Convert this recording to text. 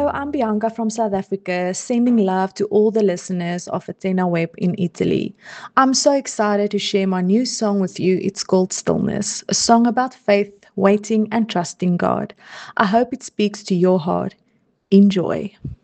I'm Bianca from South Africa, sending love to all the listeners of Athena Web in Italy. I'm so excited to share my new song with you. It's called Stillness, a song about faith, waiting, and trusting God. I hope it speaks to your heart. Enjoy.